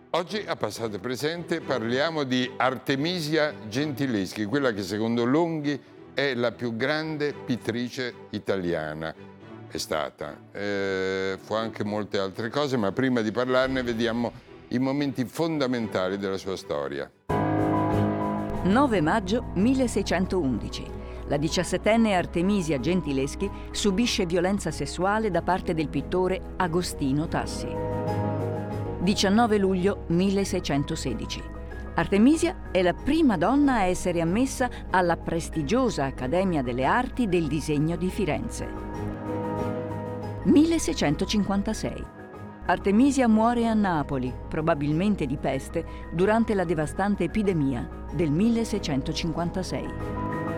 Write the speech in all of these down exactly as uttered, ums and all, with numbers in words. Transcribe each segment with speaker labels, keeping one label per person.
Speaker 1: Oggi a Passato e Presente parliamo di Artemisia Gentileschi, quella che secondo Longhi è la più grande pittrice italiana. È stata. Eh, fu anche molte altre cose, ma prima di parlarne vediamo i momenti fondamentali della sua storia.
Speaker 2: nove maggio milleseicentoundici. La diciassettenne Artemisia Gentileschi subisce violenza sessuale da parte del pittore Agostino Tassi. diciannove luglio milleseicentosedici. Artemisia è la prima donna a essere ammessa alla prestigiosa Accademia delle Arti del Disegno di Firenze. milleseicentocinquantasei. Artemisia muore a Napoli, probabilmente di peste, durante la devastante epidemia del milleseicentocinquantasei.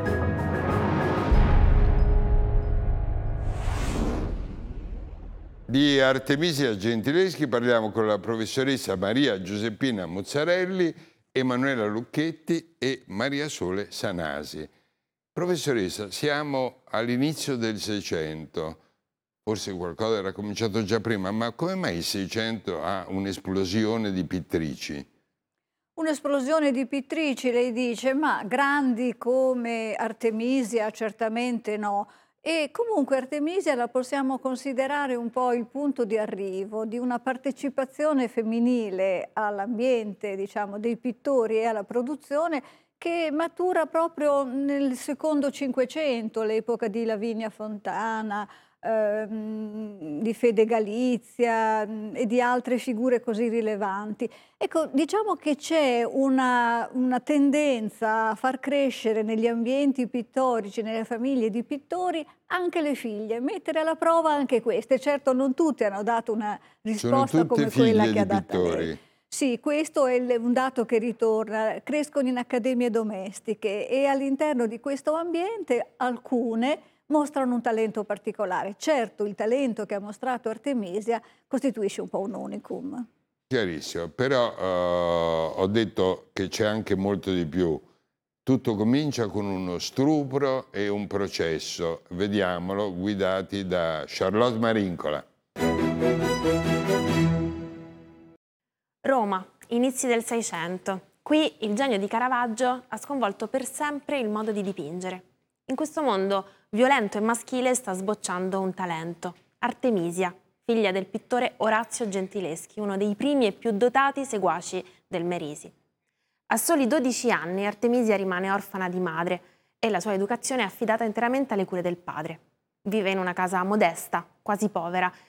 Speaker 1: Di Artemisia Gentileschi parliamo con la professoressa Maria Giuseppina Muzzarelli, Emanuela Lucchetti e Maria Sole Sanasi. Professoressa, siamo all'inizio del Seicento, forse qualcosa era cominciato già prima, ma come mai il Seicento ha un'esplosione di pittrici?
Speaker 3: Un'esplosione di pittrici, lei dice, ma grandi come Artemisia certamente no. E comunque Artemisia la possiamo considerare un po' il punto di arrivo di una partecipazione femminile all'ambiente, diciamo, dei pittori e alla produzione che matura proprio nel secondo Cinquecento, l'epoca di Lavinia Fontana, ehm, di Fede Galizia mh, e di altre figure così rilevanti. Ecco, diciamo che c'è una, una tendenza a far crescere negli ambienti pittorici, nelle famiglie di pittori, anche le figlie, mettere alla prova anche queste. Certo, non tutte hanno dato una risposta come quella che ha dato lei. Sì, questo è un dato che ritorna, crescono in accademie domestiche e all'interno di questo ambiente alcune mostrano un talento particolare. Certo, il talento che ha mostrato Artemisia costituisce un po' un unicum.
Speaker 1: Chiarissimo, però uh, ho detto che c'è anche molto di più. Tutto comincia con uno stupro e un processo. Vediamolo, guidati da Charlotte Marincola.
Speaker 4: Roma, inizi del Seicento. Qui il genio di Caravaggio ha sconvolto per sempre il modo di dipingere. In questo mondo violento e maschile sta sbocciando un talento. Artemisia, figlia del pittore Orazio Gentileschi, uno dei primi e più dotati seguaci del Merisi. A soli dodici anni Artemisia rimane orfana di madre e la sua educazione è affidata interamente alle cure del padre. Vive in una casa modesta, quasi povera,